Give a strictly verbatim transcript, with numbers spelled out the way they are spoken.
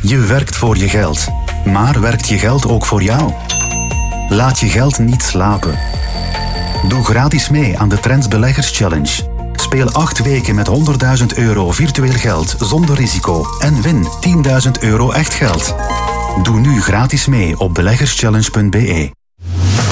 Je werkt voor je geld. Maar werkt je geld ook voor jou? Laat je geld niet slapen. Doe gratis mee aan de Trends Beleggers Challenge. Speel acht weken met honderdduizend euro virtueel geld zonder risico en win tienduizend euro echt geld. Doe nu gratis mee op beleggerschallenge punt be.